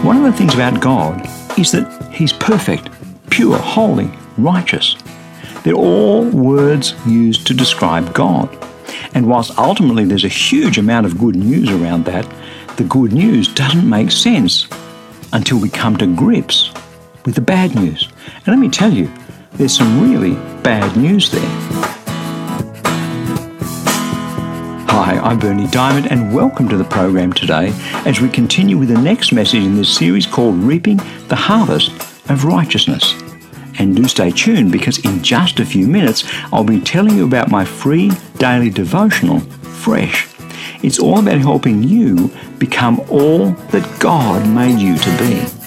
One of the things about God is that He's perfect, pure, holy, righteous. They're all words used to describe God. And whilst ultimately there's a huge amount of good news around that, the good news doesn't make sense until we come to grips with the bad news. And let me tell you, there's some really bad news there. Hi, I'm Berni Dymet, and welcome to the program today as we continue with the next message in this series called Reaping the Harvest of Righteousness. And do stay tuned, because in just a few minutes I'll be telling you about my free daily devotional, Fresh. It's all about helping you become all that God made you to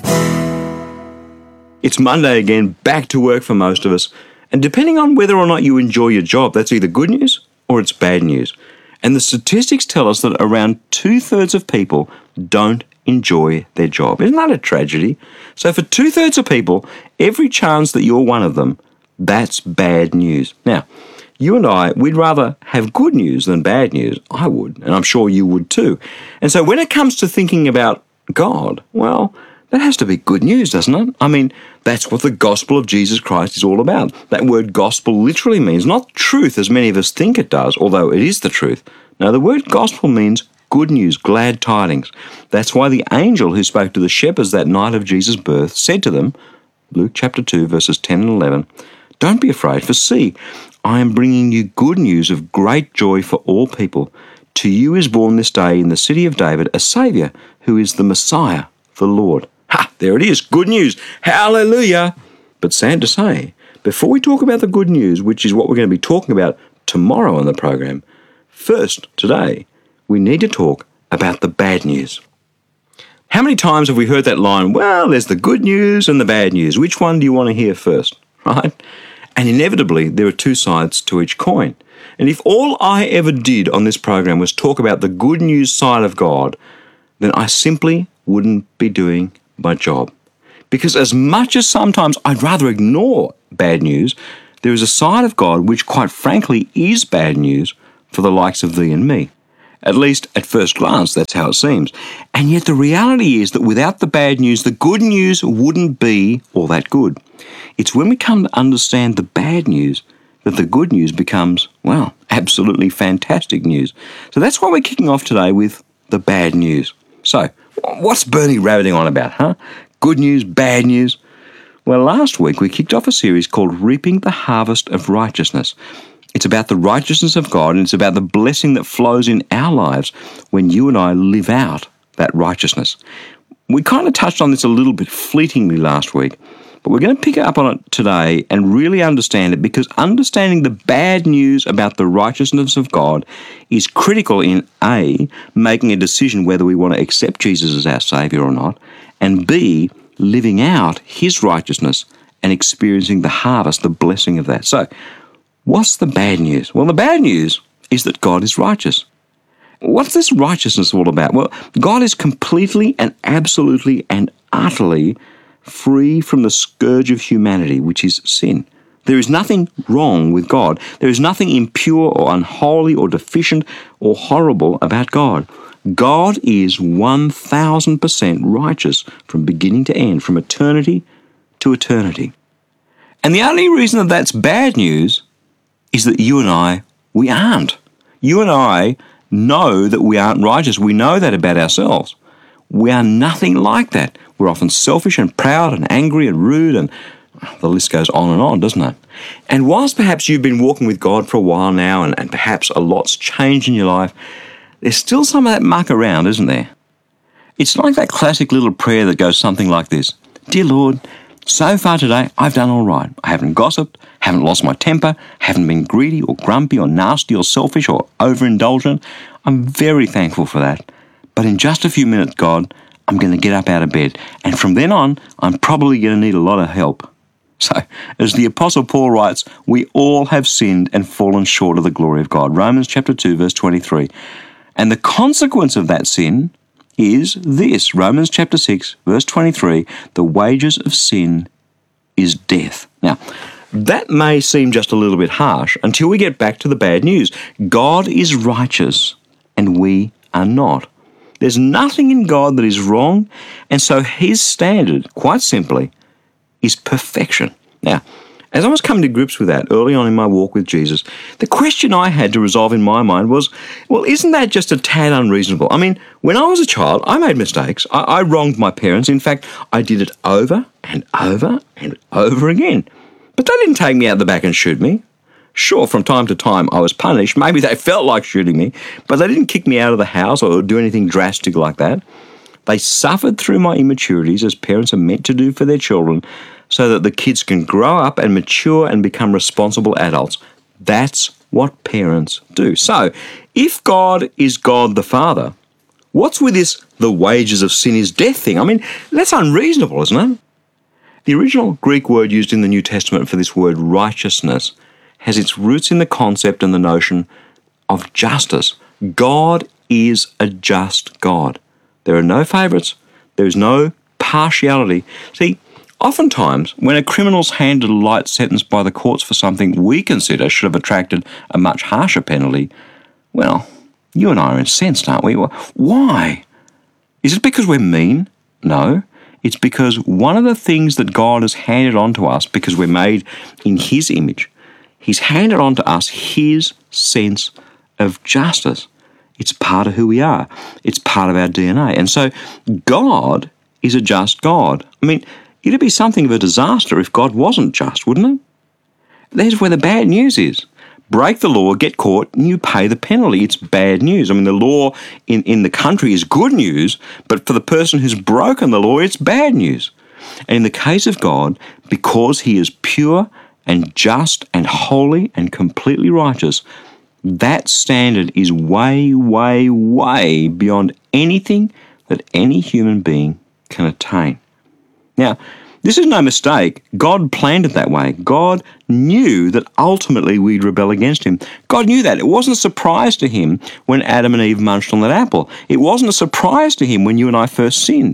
be. It's Monday again, back to work for most of us. And depending on whether or not you enjoy your job, that's either good news or it's bad news. And the statistics tell us that around 2/3 of people don't enjoy their job. Isn't that a tragedy? So for 2/3 of people, every chance that you're one of them, that's bad news. Now, you and I, we'd rather have good news than bad news. I would, and I'm sure you would too. And so when it comes to thinking about God, well, that has to be good news, doesn't it? I mean, that's what the gospel of Jesus Christ is all about. That word gospel literally means not truth as many of us think it does, although it is the truth. No, the word gospel means good news, glad tidings. That's why the angel who spoke to the shepherds that night of Jesus' birth said to them, Luke chapter 2, verses 10 and 11, "Don't be afraid, for see, I am bringing you good news of great joy for all people. To you is born this day in the city of David a Saviour, who is the Messiah, the Lord." Ha! There it is. Good news. Hallelujah. But sad to say, before we talk about the good news, which is what we're going to be talking about tomorrow on the program, first, today, we need to talk about the bad news. How many times have we heard that line, well, there's the good news and the bad news. Which one do you want to hear first? Right? And inevitably, there are two sides to each coin. And if all I ever did on this program was talk about the good news side of God, then I simply wouldn't be doing my job. Because as much as sometimes I'd rather ignore bad news, there is a side of God which quite frankly is bad news for the likes of thee and me. At least at first glance, that's how it seems. And yet the reality is that without the bad news, the good news wouldn't be all that good. It's when we come to understand the bad news that the good news becomes, well, absolutely fantastic news. So that's why we're kicking off today with the bad news. So, what's Berni rabbiting on about, huh? Good news, bad news? Well, last week we kicked off a series called Reaping the Harvest of Righteousness. It's about the righteousness of God, and it's about the blessing that flows in our lives when you and I live out that righteousness. We kind of touched on this a little bit fleetingly last week, but we're going to pick up on it today and really understand it, because understanding the bad news about the righteousness of God is critical in A, making a decision whether we want to accept Jesus as our Saviour or not, and B, living out His righteousness and experiencing the harvest, the blessing of that. So, what's the bad news? Well, the bad news is that God is righteous. What's this righteousness all about? Well, God is completely and absolutely and utterly free from the scourge of humanity, which is sin. There is nothing wrong with God. There is nothing impure or unholy or deficient or horrible about God. God is 1,000% righteous from beginning to end, from eternity to eternity. And the only reason that that's bad news is that you and I, we aren't. You and I know that we aren't righteous. We know that about ourselves. We are nothing like that. We're often selfish and proud and angry and rude, and the list goes on, doesn't it? And whilst perhaps you've been walking with God for a while now, and perhaps a lot's changed in your life, there's still some of that muck around, isn't there? It's like that classic little prayer that goes something like this. Dear Lord, so far today, I've done all right. I haven't gossiped, haven't lost my temper, haven't been greedy or grumpy or nasty or selfish or overindulgent. I'm very thankful for that. But in just a few minutes, God, I'm going to get up out of bed. And from then on, I'm probably going to need a lot of help. So, as the Apostle Paul writes, we all have sinned and fallen short of the glory of God. Romans chapter 2, verse 23. And the consequence of that sin is this. Romans chapter 6, verse 23, the wages of sin is death. Now, that may seem just a little bit harsh until we get back to the bad news. God is righteous and we are not. There's nothing in God that is wrong, and so his standard, quite simply, is perfection. Now, as I was coming to grips with that early on in my walk with Jesus, the question I had to resolve in my mind was, well, isn't that just a tad unreasonable? I mean, when I was a child, I made mistakes. I wronged my parents. In fact, I did it over and over and over again. But they didn't take me out the back and shoot me. Sure, from time to time I was punished. Maybe they felt like shooting me, but they didn't kick me out of the house or do anything drastic like that. They suffered through my immaturities, as parents are meant to do for their children, so that the kids can grow up and mature and become responsible adults. That's what parents do. So, if God is God the Father, what's with this the wages of sin is death thing? I mean, that's unreasonable, isn't it? The original Greek word used in the New Testament for this word righteousness has its roots in the concept and the notion of justice. God is a just God. There are no favourites. There is no partiality. See, oftentimes, when a criminal's handed a light sentence by the courts for something we consider should have attracted a much harsher penalty, well, you and I are incensed, aren't we? Why? Is it because we're mean? No. It's because one of the things that God has handed on to us, because we're made in his image, he's handed on to us his sense of justice. It's part of who we are. It's part of our DNA. And so God is a just God. I mean, it'd be something of a disaster if God wasn't just, wouldn't it? There's where the bad news is. Break the law, get caught, and you pay the penalty. It's bad news. I mean, the law in the country is good news, but for the person who's broken the law, it's bad news. And in the case of God, because he is pure and just and holy and completely righteous, that standard is way, way, way beyond anything that any human being can attain. Now, this is no mistake. God planned it that way. God knew that ultimately we'd rebel against him. God knew that. It wasn't a surprise to him when Adam and Eve munched on that apple. It wasn't a surprise to him when you and I first sinned.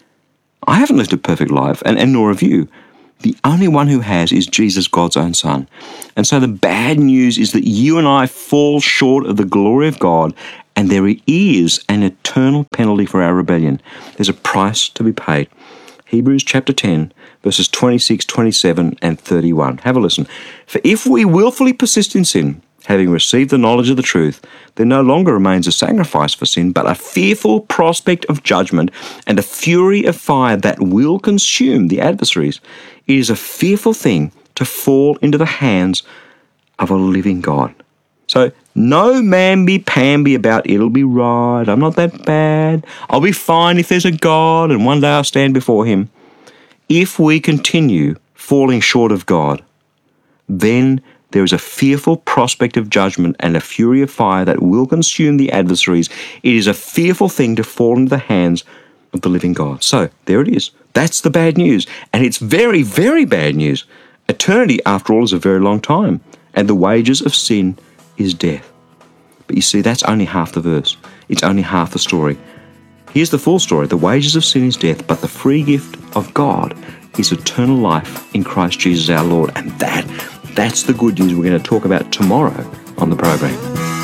I haven't lived a perfect life, and nor have you. The only one who has is Jesus, God's own Son. And so the bad news is that you and I fall short of the glory of God, and there is an eternal penalty for our rebellion. There's a price to be paid. Hebrews chapter 10, verses 26, 27, and 31. Have a listen. For if we willfully persist in sin, having received the knowledge of the truth, there no longer remains a sacrifice for sin, but a fearful prospect of judgment and a fury of fire that will consume the adversaries. It is a fearful thing to fall into the hands of a living God. So, no mamby-pamby about it'll be right, I'm not that bad, I'll be fine if there's a God and one day I'll stand before him. If we continue falling short of God, then there is a fearful prospect of judgment and a fury of fire that will consume the adversaries. It is a fearful thing to fall into the hands of the living God. So, there it is. That's the bad news. And it's very, very bad news. Eternity, after all, is a very long time. And the wages of sin is death. But you see, that's only half the verse. It's only half the story. Here's the full story. The wages of sin is death, but the free gift of God is eternal life in Christ Jesus our Lord. And that's the good news we're going to talk about tomorrow on the program.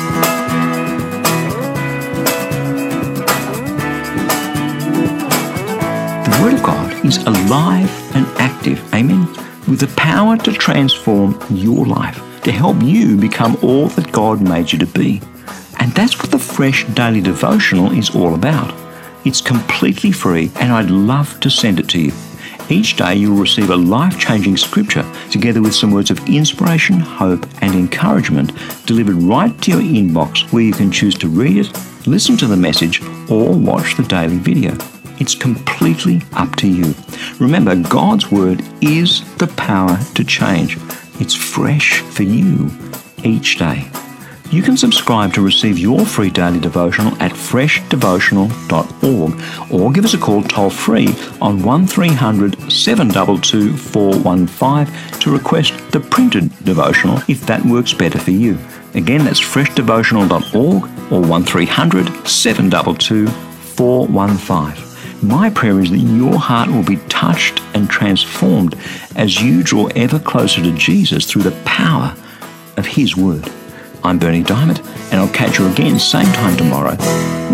The Word of God is alive and active, amen, with the power to transform your life, to help you become all that God made you to be. And that's what the Fresh Daily Devotional is all about. It's completely free, and I'd love to send it to you. Each day you'll receive a life-changing scripture together with some words of inspiration, hope, and encouragement delivered right to your inbox, where you can choose to read it, listen to the message, or watch the daily video. It's completely up to you. Remember, God's Word is the power to change. It's fresh for you each day. You can subscribe to receive your free daily devotional at freshdevotional.org or give us a call toll-free on 1300 722 415 to request the printed devotional if that works better for you. Again, that's freshdevotional.org or 1300 722 415. My prayer is that your heart will be touched and transformed as you draw ever closer to Jesus through the power of His Word. I'm Bernie Diamond, and I'll catch you again same time tomorrow with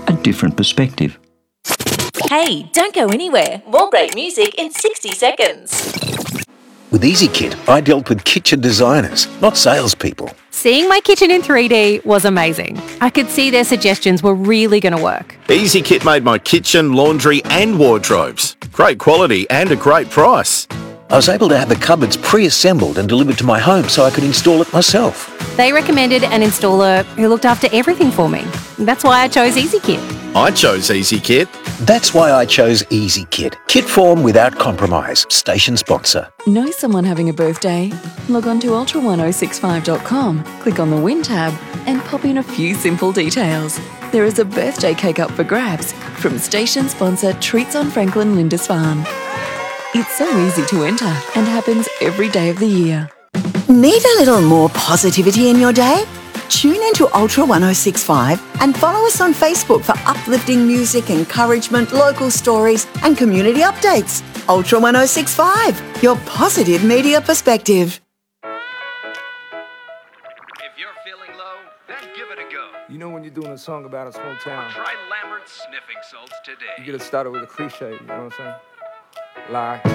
a different perspective. Hey, don't go anywhere. More great music in 60 seconds. With EasyKit, I dealt with kitchen designers, not salespeople. Seeing my kitchen in 3D was amazing. I could see their suggestions were really going to work. EasyKit made my kitchen, laundry and wardrobes. Great quality and a great price. I was able to have the cupboards pre-assembled and delivered to my home so I could install it myself. They recommended an installer who looked after everything for me. That's why I chose EasyKit. I chose EasyKit. That's why I chose EasyKit. Kit form without compromise. Station sponsor. Know someone having a birthday? Log on to ultra1065.com, click on the Win tab and pop in a few simple details. There is a birthday cake up for grabs from station sponsor Treats on Franklin Lindisfarne. It's so easy to enter and happens every day of the year. Need a little more positivity in your day? Tune into Ultra 1065 and follow us on Facebook for uplifting music, encouragement, local stories and community updates. Ultra 1065, your positive media perspective. If you're feeling low, then give it a go. You know when you're doing a song about its hometown, Try Lambert's sniffing salts today. you get to start it with a cliche, you know what I'm saying? Lie.